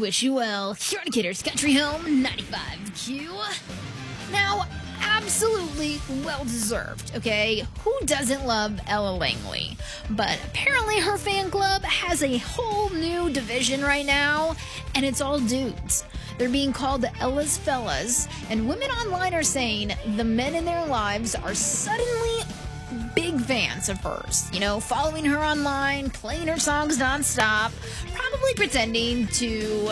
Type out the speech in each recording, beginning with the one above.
wish you well. Here on Decatur's Country Home, 95Q. Now, absolutely well-deserved, okay? Who doesn't love Ella Langley? But apparently her fan club has a whole new division right now, and it's all dudes. They're being called the Ella's Fellas, and women online are saying the men in their lives are suddenly big fans of hers. You know, following her online, playing her songs nonstop, probably pretending to,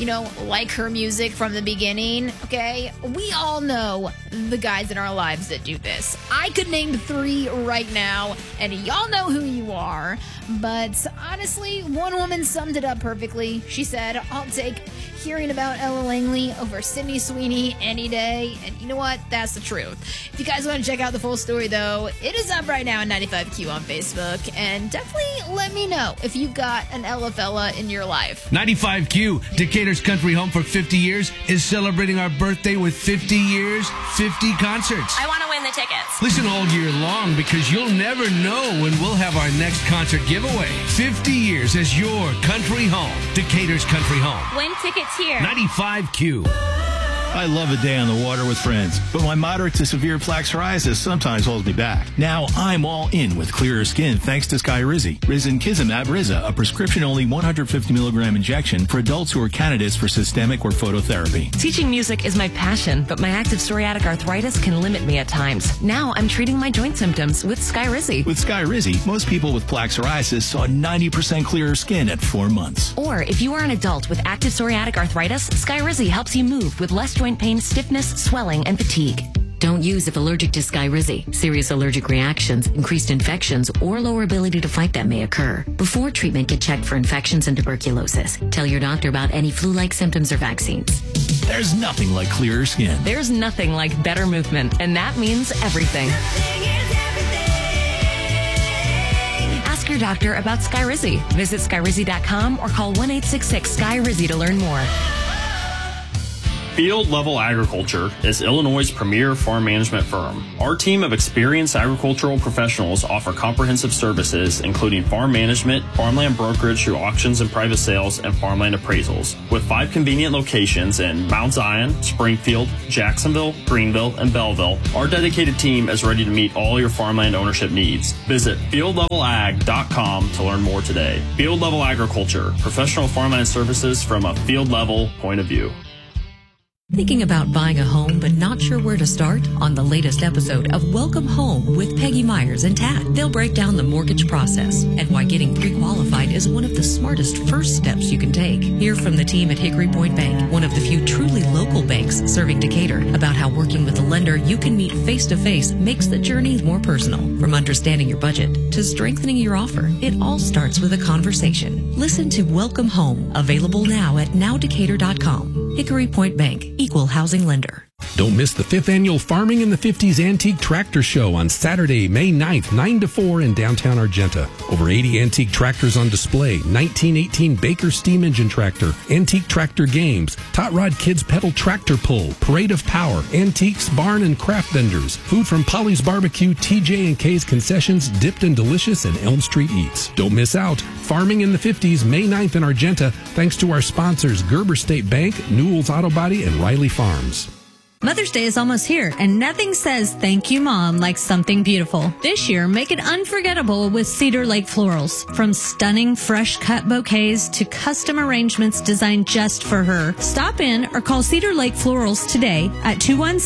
like her music from the beginning, okay? We all know the guys in our lives that do this. I could name 3 right now, and y'all know who you are. But honestly, one woman summed it up perfectly. She said, I'll take hearing about Ella Langley over Sydney Sweeney any day. And you know what? That's the truth. If you guys want to check out the full story, though, it is up right now on 95Q on Facebook. And definitely let me know if you've got an Ella fella in your life. 95Q, Decatur's Country Home for 50 years, is celebrating our birthday with 50 years, 50 concerts. I want to win the tickets. Listen all year long because you'll never know when we'll have our next concert giveaway. 50 years as your country home. Decatur's Country Home. Win tickets here. 95Q. I love a day on the water with friends, but my moderate to severe plaque psoriasis sometimes holds me back. Now I'm all in with clearer skin thanks to Skyrizi. Risankizumab Riza, a prescription-only 150 milligram injection for adults who are candidates for systemic or phototherapy. Teaching music is my passion, but my active psoriatic arthritis can limit me at times. Now I'm treating my joint symptoms with Skyrizi. With Skyrizi, most people with plaque psoriasis saw 90% clearer skin at 4 months. Or if you are an adult with active psoriatic arthritis, Skyrizi helps you move with less joint pain, stiffness, swelling, and fatigue. Don't use if allergic to Skyrizi. Serious allergic reactions, increased infections, or lower ability to fight them may occur. Before treatment, get checked for infections and tuberculosis. Tell your doctor about any flu-like symptoms or vaccines. There's nothing like clearer skin. There's nothing like better movement, and that means everything. Ask your doctor about Skyrizi. Visit Skyrizi.com or call 1-866-SKY-RIZZI to learn more. Field Level Agriculture is Illinois' premier farm management firm. Our team of experienced agricultural professionals offer comprehensive services, including farm management, farmland brokerage through auctions and private sales, and farmland appraisals. With 5 convenient locations in Mount Zion, Springfield, Jacksonville, Greenville, and Belleville, our dedicated team is ready to meet all your farmland ownership needs. Visit fieldlevelag.com to learn more today. Field Level Agriculture, professional farmland services from a field level point of view. Thinking about buying a home but not sure where to start? On the latest episode of Welcome Home with Peggy Myers and Tad, they'll break down the mortgage process and why getting pre-qualified is one of the smartest first steps you can take. Hear from the team at Hickory Point Bank, one of the few truly local banks serving Decatur, about how working with a lender you can meet face-to-face makes the journey more personal. From understanding your budget to strengthening your offer, it all starts with a conversation. Listen to Welcome Home, available now at nowdecatur.com. Hickory Point Bank, equal housing lender. Don't miss the 5th Annual Farming in the 50s Antique Tractor Show on Saturday, May 9th, 9 to 4 in downtown Argenta. Over 80 antique tractors on display, 1918 Baker steam engine tractor, antique tractor games, Tot Rod Kids pedal tractor pull, parade of power, antiques, barn and craft vendors, food from Polly's Barbecue, TJ&K's Concessions, Dipped and Delicious, and Elm Street Eats. Don't miss out. Farming in the 50s, May 9th in Argenta, thanks to our sponsors Gerber State Bank, Newell's Auto Body, and Riley Farms. Mother's Day is almost here, and nothing says thank you, Mom, like something beautiful. This year, make it unforgettable with Cedar Lake Florals. From stunning fresh-cut bouquets to custom arrangements designed just for her. Stop in or call Cedar Lake Florals today at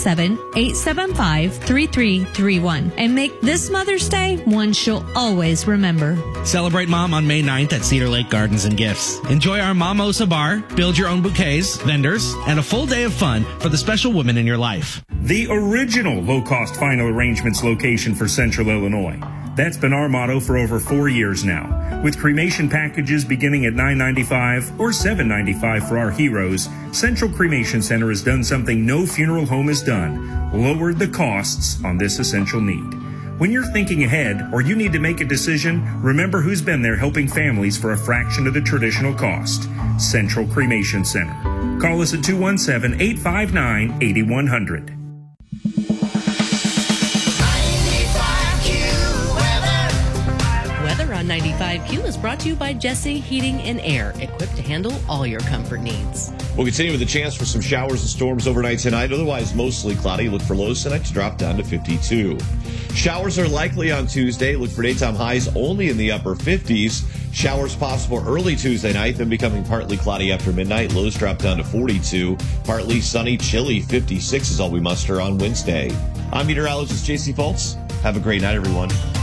217-875-3331 and make this Mother's Day one she'll always remember. Celebrate Mom on May 9th at Cedar Lake Gardens and Gifts. Enjoy our Mamosa Bar, build your own bouquets, vendors, and a full day of fun for the special women in your life. The original low-cost final arrangements location for Central Illinois. That's been our motto for over 4 years now. With cremation packages beginning at $9.95 or $7.95 for our heroes, Central Cremation Center has done something no funeral home has done: lowered the costs on this essential need. When you're thinking ahead or you need to make a decision, remember who's been there helping families for a fraction of the traditional cost: Central Cremation Center. Call us at 217-859-8100. Weather on 95 IQ is brought to you by Jesse Heating and Air, equipped to handle all your comfort needs. We'll continue with a chance for some showers and storms overnight tonight. Otherwise, mostly cloudy. Look for lows tonight to drop down to 52. Showers are likely on Tuesday. Look for daytime highs only in the upper 50s. Showers possible early Tuesday night, then becoming partly cloudy after midnight. Lows drop down to 42. Partly sunny, chilly, 56 is all we muster on Wednesday. I'm meteorologist JC Fultz. Have a great night, everyone.